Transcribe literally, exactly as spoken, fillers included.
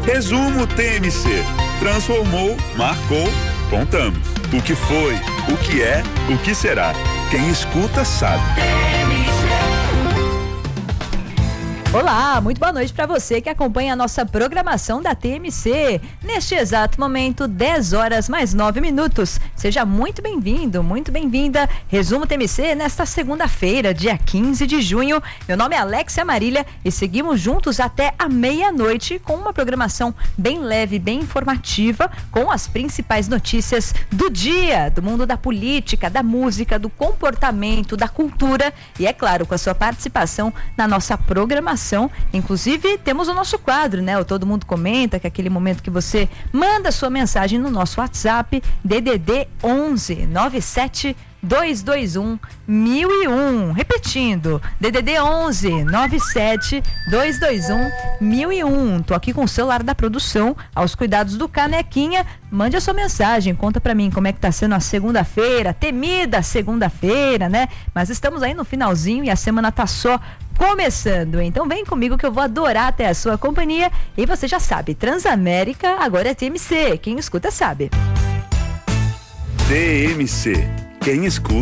Resumo T M C. Transformou, marcou, contamos. O que foi, o que é, o que será. Quem escuta sabe. Olá, muito boa noite para você que acompanha a nossa programação da T M C. Neste exato momento, dez horas mais nove minutos. Seja muito bem-vindo, muito bem-vinda. Resumo T M C nesta segunda-feira, dia quinze de junho. Meu nome é Alexia Marília e seguimos juntos até a meia-noite com uma programação bem leve, bem informativa, com as principais notícias do dia, do mundo da política, da música, do comportamento, da cultura e, é claro, com a sua participação na nossa programação. Inclusive, temos o nosso quadro, né? O Todo Mundo Comenta, que é aquele momento que você manda sua mensagem no nosso WhatsApp, D D D onze nove sete dois dois um mil e um. Repetindo, D D D onze nove sete dois dois um mil e um. Tô aqui com o celular da produção, aos cuidados do Canequinha. Mande a sua mensagem, conta pra mim como é que tá sendo a segunda-feira, temida segunda-feira, né? Mas estamos aí no finalzinho e a semana tá só começando, então vem comigo que eu vou adorar até a sua companhia. E você já sabe, Transamérica agora é T M C, quem escuta sabe. T M C, quem escuta